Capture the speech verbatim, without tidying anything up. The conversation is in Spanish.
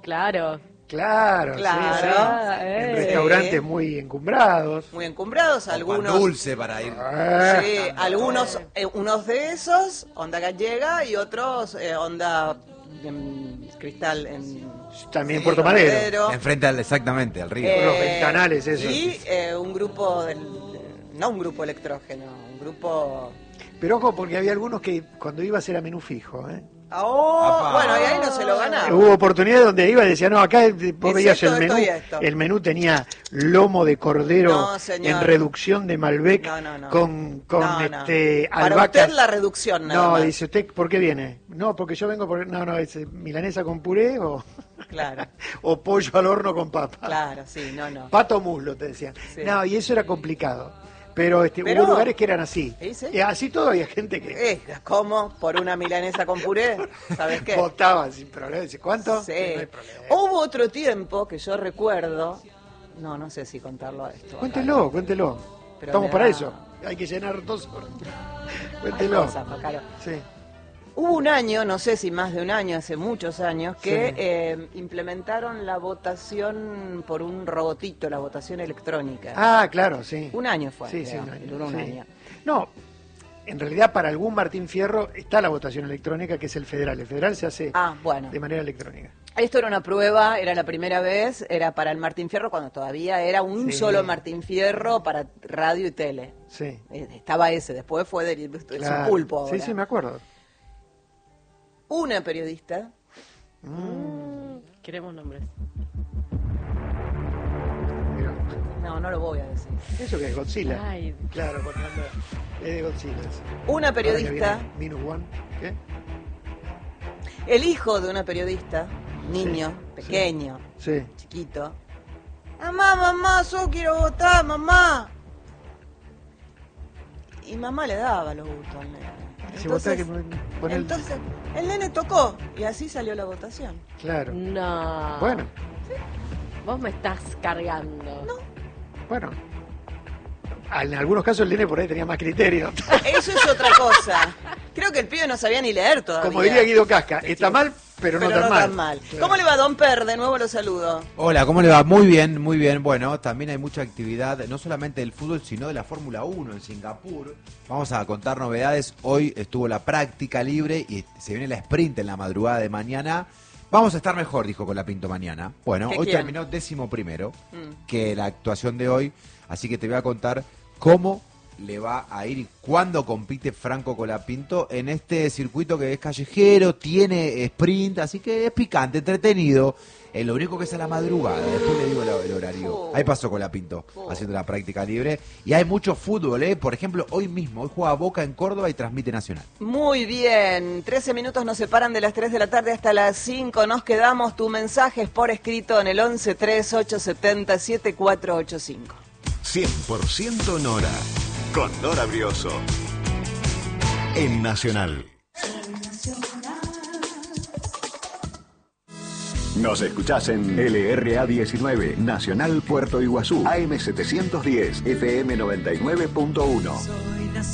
Claro. Claro, Claro. sí, sí. Eh. En restaurantes muy encumbrados. Muy encumbrados, Pan algunos... dulce para ir. Ah, Sí, algunos, eh, unos de esos, onda gallega, y otros, eh, onda em, cristal en... también en Puerto Madero. Enfrente al, exactamente, al río. Los ventanales, esos. Y eh, un grupo, del, no un grupo electrógeno, un grupo... Pero ojo, porque había algunos que cuando ibas era menú fijo, ¿eh? Oh, Apá. bueno, y ahí no se lo ganaba. Hubo oportunidades donde iba y decía, no, acá vos Es veías esto, el menú, esto y esto. el menú tenía lomo de cordero No, señor. en reducción de Malbec No, no, no. con, con No, no. este Para albahaca. usted la reducción nada No, más. dice usted, ¿por qué viene? No, porque yo vengo por... No, no, es eh, milanesa con puré o, Claro, o pollo al horno con papa. claro, sí, no, no. Pato muslo, te decían. Sí. No, y eso era complicado. Pero, este, Pero- hubo lugares que eran así. ¿Sí, sí? Y así todo había gente que Eh, ¿Cómo? ¿Por una milanesa con puré? ¿Sabes qué? votaba sin problema. Dice, ¿cuánto? Sí. No hay problema. Hubo otro tiempo que yo recuerdo... No, no sé si contarlo esto. Cuéntelo, cuéntelo. Pero Estamos me para da- eso. Hay que llenar dos horas. Hay Cuéntelo. cosas, Pacaro. Sí. Hubo un año, no sé si más de un año, hace muchos años, que Sí. eh, implementaron la votación por un robotito, la votación electrónica. Ah, claro, sí. Un año fue, Sí, sí, creo, un año. duró un sí. año. No, en realidad para algún Martín Fierro está la votación electrónica, que es el federal. El federal se hace Ah, bueno. de manera electrónica. Esto era una prueba, era la primera vez, era para el Martín Fierro cuando todavía era un Sí. solo Martín Fierro para radio y tele. Sí. Eh, Estaba ese, después fue del es un Claro. pulpo ahora. Sí, sí, me acuerdo. Una periodista, Mm, queremos nombres. Mira, no, no lo voy a decir. eso que es Godzilla. Ay. Claro, porque anda- es de Godzilla. eso. Una Ahora que periodista, viene Minus One. ¿Qué? el hijo de una periodista, niño, Sí, pequeño, Sí. chiquito. Mamá, mamá, yo quiero votar, mamá. Y mamá le daba los gustos al nene. Si votás Entonces, que pon- pon el- entonces, el nene tocó y así salió la votación. Claro. No. Bueno, Vos me estás cargando. bueno. En algunos casos el nene por ahí tenía más criterio. Eso es otra cosa. Creo que el pibe no sabía ni leer todavía. Como diría Guido Casca, está mal, pero no Pero tan no mal. tan mal. Claro. ¿Cómo le va, don Per? De nuevo lo saludo. Hola, ¿cómo le va? Muy bien, muy bien. Bueno, también hay mucha actividad, no solamente del fútbol, sino de la Fórmula uno en Singapur. Vamos a contar novedades. Hoy estuvo la práctica libre y se viene la sprint en la madrugada de mañana. Vamos a estar mejor, dijo Colapinto mañana. Bueno, ¿Qué hoy quién? terminó décimo primero Mm. que la actuación de hoy, así que te voy a contar cómo le va a ir y cuándo compite Franco Colapinto en este circuito que es callejero, tiene sprint, así que es picante, entretenido. Eh, lo único que es a la madrugada, después le digo el, el horario. Oh. Ahí pasó Colapinto Oh. haciendo la práctica libre. Y hay mucho fútbol, ¿eh? Por ejemplo, hoy mismo, hoy juega Boca en Córdoba y transmite Nacional. Muy bien, trece minutos nos separan de las tres de la tarde hasta las cinco. Nos quedamos, tu mensaje es por escrito en el once tres ocho siete cero siete cuatro ocho cinco. cien por ciento Nora, con Nora Brioso. En Nacional. Nos escuchás en L R A diecinueve, Nacional Puerto Iguazú, A M setecientos diez, F M noventa y nueve punto uno.